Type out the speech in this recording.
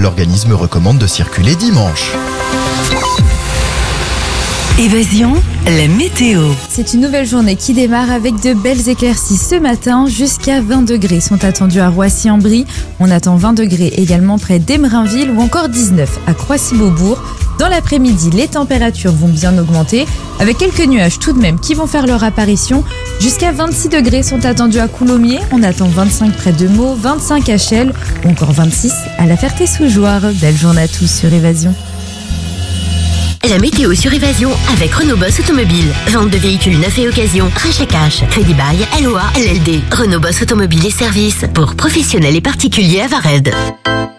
L'organisme recommande de circuler dimanche. Évasion, la météo. C'est une nouvelle journée qui démarre avec de belles éclaircies ce matin. Jusqu'à 20 degrés sont attendus à Roissy-en-Brie. On attend 20 degrés également près d'Emerinville ou encore 19 à Croissy-Beaubourg. Dans l'après-midi, les températures vont bien augmenter avec quelques nuages tout de même qui vont faire leur apparition. Jusqu'à 26 degrés sont attendus à Coulommiers. On attend 25 près de Meaux, 25 à Chelles ou encore 26 à La Ferté-sous-Jouarre. Belle journée à tous sur Évasion. La météo sur Évasion avec Renault Boss Automobile. Vente de véhicules neufs et occasion, rachat cash, crédit bail, LOA, LLD. Renault Boss Automobile et services pour professionnels et particuliers à Vared.